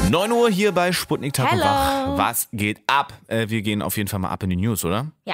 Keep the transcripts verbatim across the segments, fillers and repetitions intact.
neun Uhr hier bei Sputnik Tag und Hello. Wach. Was geht ab? Äh, wir gehen auf jeden Fall mal ab in die News, oder? Ja.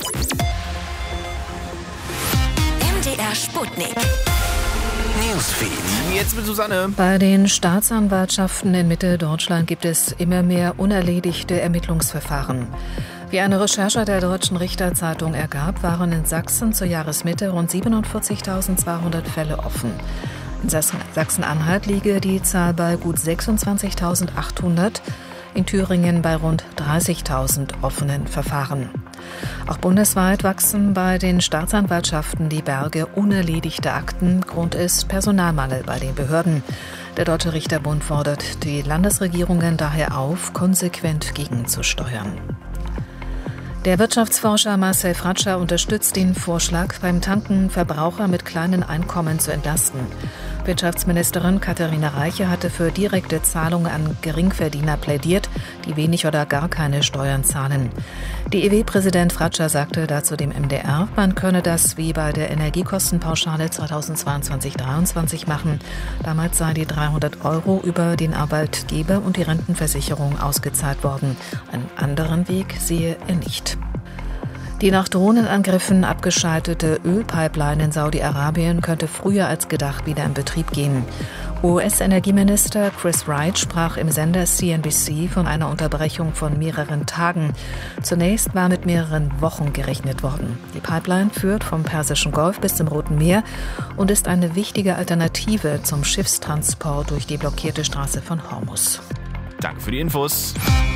M D R Sputnik. Newsfeed. Jetzt mit Susanne. Bei den Staatsanwaltschaften in Mitteldeutschland gibt es immer mehr unerledigte Ermittlungsverfahren. Wie eine Recherche der Deutschen Richterzeitung ergab, waren in Sachsen zur Jahresmitte rund siebenundvierzigtausendzweihundert Fälle offen. In Sachsen-Anhalt liege die Zahl bei gut sechsundzwanzigtausendachthundert, in Thüringen bei rund dreißigtausend offenen Verfahren. Auch bundesweit wachsen bei den Staatsanwaltschaften die Berge unerledigter Akten. Grund ist Personalmangel bei den Behörden. Der Deutsche Richterbund fordert die Landesregierungen daher auf, konsequent gegenzusteuern. Der Wirtschaftsforscher Marcel Fratscher unterstützt den Vorschlag, beim Tanken Verbraucher mit kleinen Einkommen zu entlasten. Wirtschaftsministerin Katharina Reiche hatte für direkte Zahlungen an Geringverdiener plädiert, die wenig oder gar keine Steuern zahlen. Die E W-Präsident Fratscher sagte dazu dem M D R, man könne das wie bei der Energiekostenpauschale zweitausendzweiundzwanzig dreiundzwanzig machen. Damals seien die dreihundert Euro über den Arbeitgeber und die Rentenversicherung ausgezahlt worden. Einen anderen Weg sehe er nicht. Die nach Drohnenangriffen abgeschaltete Ölpipeline in Saudi-Arabien könnte früher als gedacht wieder in Betrieb gehen. U S-Energieminister Chris Wright sprach im Sender C N B C von einer Unterbrechung von mehreren Tagen. Zunächst war mit mehreren Wochen gerechnet worden. Die Pipeline führt vom Persischen Golf bis zum Roten Meer und ist eine wichtige Alternative zum Schiffstransport durch die blockierte Straße von Hormuz. Danke für die Infos.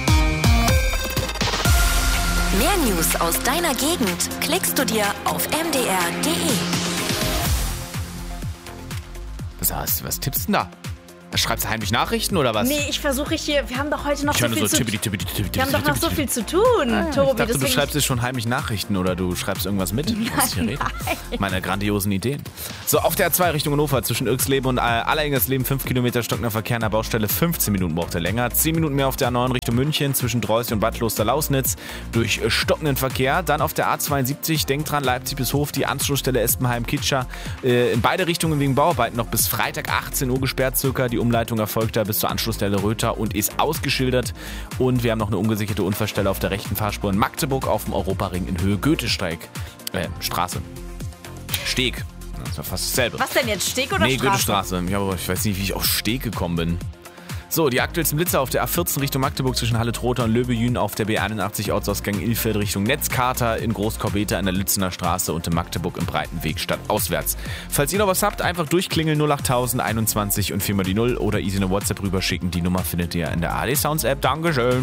Mehr News aus deiner Gegend klickst du dir auf m d r punkt d e. Was, heißt, was tippst du denn da? Schreibst du heimlich Nachrichten oder was? Nee, ich versuche hier, wir haben doch heute noch Ich so höre viel so zu tippity, tippity, tippity, Wir haben doch noch tippity, so tippity. viel zu tun, Ah, Tobi. ich dachte, deswegen du schreibst jetzt schon heimlich Nachrichten oder du schreibst irgendwas mit. Was ich hier rede. Meine grandiosen Ideen. So, auf der A zwei Richtung Hannover zwischen Irxleben und Allerengersleben fünf Kilometer stockender Verkehr an der Baustelle. fünfzehn Minuten braucht er länger. zehn Minuten mehr auf der A neun Richtung München zwischen Dreuß und Bad Kloster-Lausnitz durch stockenden Verkehr. Dann auf der A zweiundsiebzig, denkt dran, Leipzig bis Hof, die Anschlussstelle Espenheim-Kitscher. Äh, in beide Richtungen wegen Bauarbeiten noch bis Freitag achtzehn Uhr gesperrt circa. Die Umleitung erfolgt da bis zur Anschlussstelle Röther und ist ausgeschildert. Und wir haben noch eine ungesicherte Unfallstelle auf der rechten Fahrspur in Magdeburg auf dem Europaring in Höhe Goethesteig. Äh, Straße. Steg. Das war fast dasselbe. Was denn jetzt, Steg oder nee, Straße? Goethestraße. Ja, aber ich weiß nicht, wie ich auf Steg gekommen bin. So, die aktuellsten Blitze auf der A vierzehn Richtung Magdeburg zwischen Halle-Trotha und Löbejün, auf der B einundachtzig Ortsausgang Ilfeld Richtung Netzkater, in Großkorbeta in der Lützener Straße und in Magdeburg im Breitenweg stadtauswärts. Falls ihr noch was habt, einfach durchklingeln null acht null einundzwanzig und viermal die null oder easy eine WhatsApp rüberschicken. Die Nummer findet ihr in der A D Sounds App. Dankeschön.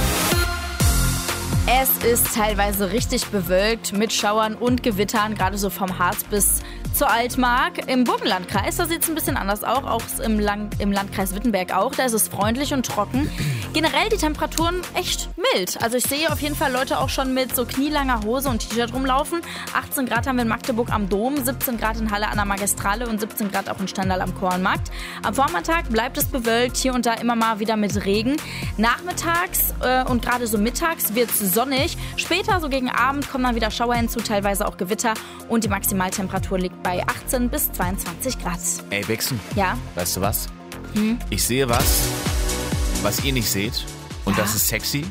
Es ist teilweise richtig bewölkt mit Schauern und Gewittern, gerade so vom Harz bis zur Altmark. Im Burgenlandkreis, da sieht es ein bisschen anders aus, auch im, Land, im Landkreis Wittenberg auch. Da ist es freundlich und trocken. Generell die Temperaturen echt mild. Also ich sehe auf jeden Fall Leute auch schon mit so knielanger Hose und T-Shirt rumlaufen. achtzehn Grad haben wir in Magdeburg am Dom, siebzehn Grad in Halle an der Magistrale und siebzehn Grad auch in Stendal am Kornmarkt. Am Vormittag bleibt es bewölkt, hier und da immer mal wieder mit Regen. Nachmittags äh, und gerade so mittags wird es sonnig. Später, so gegen Abend, kommen dann wieder Schauer hinzu, teilweise auch Gewitter. Und die Maximaltemperatur liegt bei achtzehn bis zweiundzwanzig Grad. Ey, Bexen. Ja? Weißt du was? Hm? Ich sehe was, was ihr nicht seht. Und Ja? das ist sexy.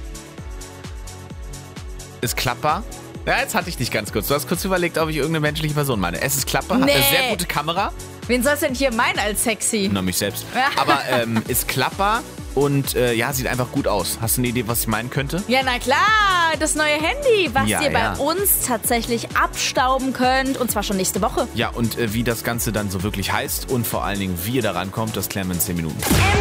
Ist klappbar. Ja, jetzt hatte ich dich ganz kurz. Du hast kurz überlegt, ob ich irgendeine menschliche Person meine. Es ist klappbar, hat Nee. eine sehr gute Kamera. Wen soll's denn hier meinen als sexy? Na, mich selbst. Aber ähm, ist klappbar und äh, ja, sieht einfach gut aus. Hast du eine Idee, was ich meinen könnte? Ja, na klar, das neue Handy, was Ja, ihr ja. bei uns tatsächlich abstauben könnt. Und zwar schon nächste Woche. Ja, und äh, wie das Ganze dann so wirklich heißt und vor allen Dingen, wie ihr da rankommt, das klären wir in zehn Minuten.